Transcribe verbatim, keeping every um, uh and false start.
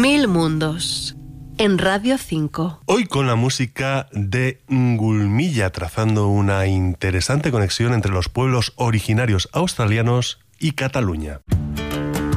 Mil mundos. En Radio cinco. Hoy con la música de Ngulmilla, trazando una interesante conexión entre los pueblos originarios australianos y Cataluña.